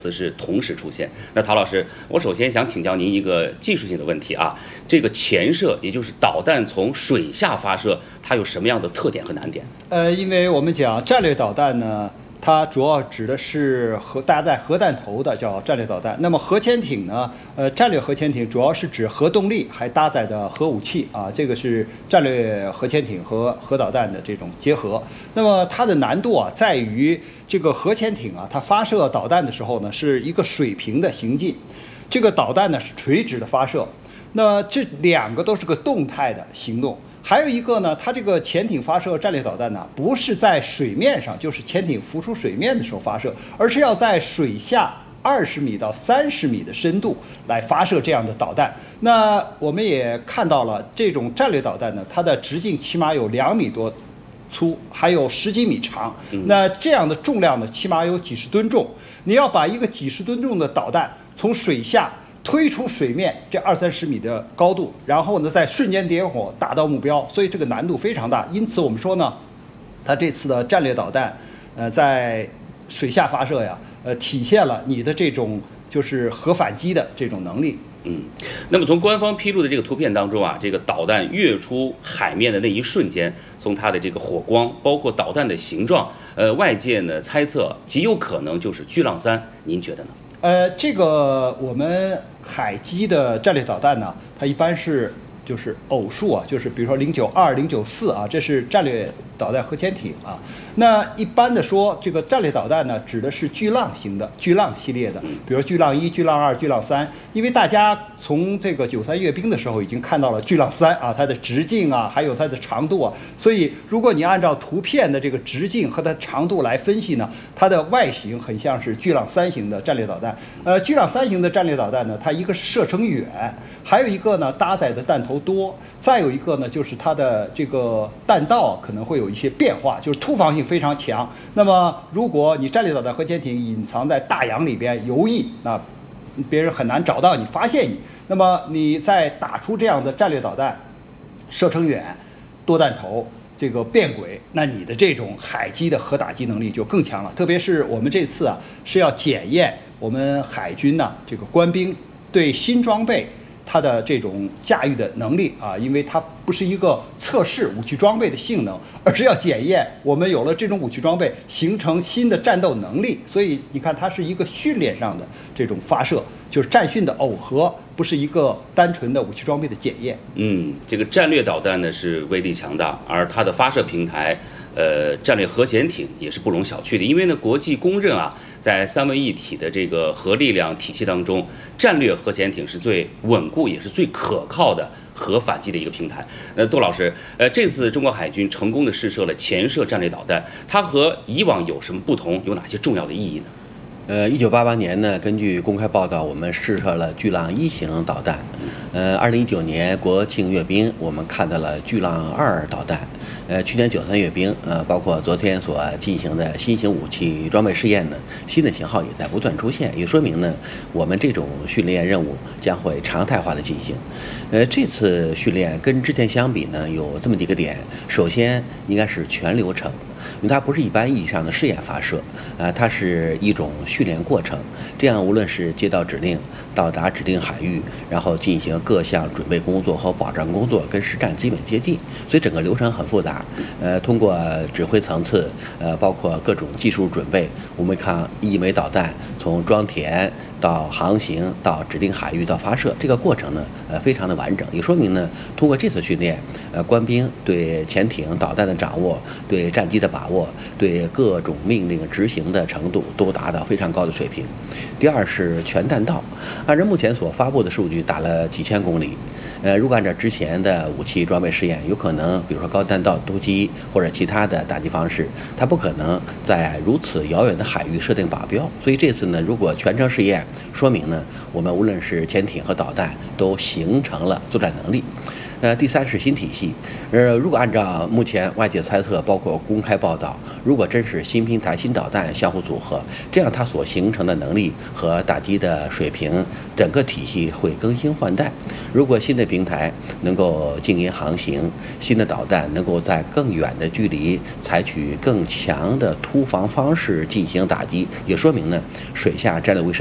是同时出现。那曹老师，我首先想请教您一个技术性的问题啊，这个潜射，也就是导弹从水下发射，它有什么样的特点和难点？ 因为我们讲战略导弹呢，它主要指的是搭载核弹头的叫战略导弹。那么核潜艇呢，战略核潜艇主要是指核动力还搭载的核武器啊，这个是战略核潜艇和核导弹的这种结合。那么它的难度啊，在于这个核潜艇啊，它发射导弹的时候呢，是一个水平的行进，这个导弹呢是垂直的发射。那这两个都是个动态的行动。还有一个呢，它这个潜艇发射战略导弹呢，不是在水面上，就是潜艇浮出水面的时候发射，而是要在水下20米到30米的深度来发射这样的导弹。那我们也看到了，这种战略导弹呢，它的直径起码有2米多粗，还有10几米长。那这样的重量呢，起码有几十吨重。你要把一个几十吨重的导弹从水下推出水面这20-30米的高度，然后呢再瞬间点火打到目标，所以这个难度非常大。因此我们说呢，它这次的战略导弹，在水下发射呀，体现了你的这种就是核反击的这种能力。 那么从官方披露的这个图片当中啊，这个导弹跃出海面的那一瞬间，从它的这个火光，包括导弹的形状，外界呢猜测极有可能就是巨浪3，您觉得呢？ 这个我们海基的战略导弹呢，它一般是就是偶数啊，就是比如说092、094啊，这是战略导弹核潜艇啊。那一般的说，这个战略导弹呢，指的是巨浪型的、巨浪系列的，比如巨浪1、巨浪2、巨浪3。因为大家从这个93阅兵的时候已经看到了巨浪3啊，它的直径啊，还有它的长度啊。所以如果你按照图片的这个直径和它长度来分析呢，它的外形很像是巨浪3型的战略导弹。巨浪3型的战略导弹呢，它一个是射程远，还有一个呢搭载的弹头多，再有一个呢就是它的这个弹道可能会有一些变化，就是突防性非常强。那么如果你战略导弹核潜艇隐藏在大洋里边游弋，那别人很难找到你、发现你。那么你再打出这样的战略导弹，射程远、多弹头、这个变轨，那你的这种海基的核打击能力就更强了。特别是我们这次啊，是要检验我们海军呢这个官兵对新装备它的这种驾驭的能力啊，因为它不是一个测试武器装备的性能，而是要检验我们有了这种武器装备形成新的战斗能力。所以你看，它是一个训练上的这种发射，就是战训的耦合，不是一个单纯的武器装备的检验。 这个战略导弹呢是威力强大，而它的发射平台，战略核潜艇也是不容小觑的。因为呢，国际公认啊，在三位一体的这个核力量体系当中，战略核潜艇是最稳固也是最可靠的核反击的一个平台。杜老师，这次中国海军成功的试射了潜射战略导弹，它和以往有什么不同？有哪些重要的意义呢 ？1988年呢，根据公开报道，我们试射了巨浪1型导弹。2019年国庆阅兵，我们看到了巨浪2导弹。去年93阅兵，包括昨天所进行的新型武器装备试验呢，新的型号也在不断出现，也说明呢，我们这种训练任务将会常态化的进行。这次训练跟之前相比呢，有这么几个点。首先应该是全流程。因为它不是一般意义上的试验发射，它是一种训练过程。这样无论是接到指令、到达指定海域，然后进行各项准备工作和保障工作，跟实战基本接近，所以整个流程很复杂。通过指挥层次，包括各种技术准备，我们看一枚导弹从装填到航行到指定海域到发射，这个过程呢，非常的完整，也说明呢，通过这次训练，官兵对潜艇导弹的掌握，对战机的把握，对各种命令执行的程度都达到非常高的水平。第二是全弹道，按照目前所发布的数据，打了几千公里。如果按照之前的武器装备试验，有可能比如说高弹道突击或者其他的打击方式，它不可能在如此遥远的海域设定靶标。所以这次呢，如果全程试验，说明呢，我们无论是潜艇和导弹都形成了作战能力。 第三是新体系。如果按照目前外界猜测，包括公开报道，如果真是新平台、新导弹相互组合，这样它所形成的能力和打击的水平，整个体系会更新换代。如果新的平台能够静音航行，新的导弹能够在更远的距离采取更强的突防方式进行打击，也说明呢，水下战略卫士